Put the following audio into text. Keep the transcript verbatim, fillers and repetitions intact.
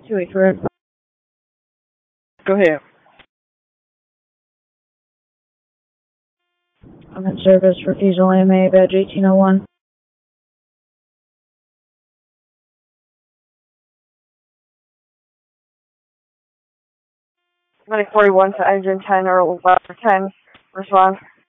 two eight four. Go ahead. I'm in service for Diesel A M A, badge eighteen oh one. twenty forty-one to engine ten or ten, respond.